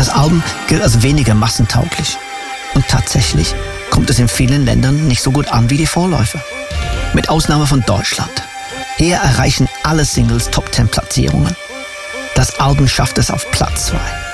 Das Album gilt als weniger massentauglich. Und tatsächlich kommt es in vielen Ländern nicht so gut an wie die Vorläufer. Mit Ausnahme von Deutschland. Hier erreichen alle Singles Top-10-Platzierungen. Das Album schafft es auf Platz 2.